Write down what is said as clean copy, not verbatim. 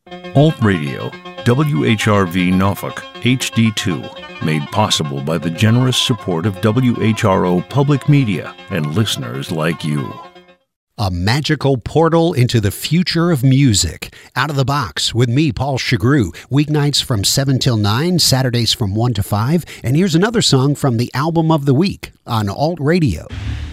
Alt Radio, WHRV Norfolk, HD2, made possible by the generous support of WHRO Public Media and listeners like you. A magical portal into the future of music. Out of the Box with me, Paul Chagru. Weeknights from 7 till 9, Saturdays from 1 to 5. And here's another song from the Album of the Week on Alt Radio.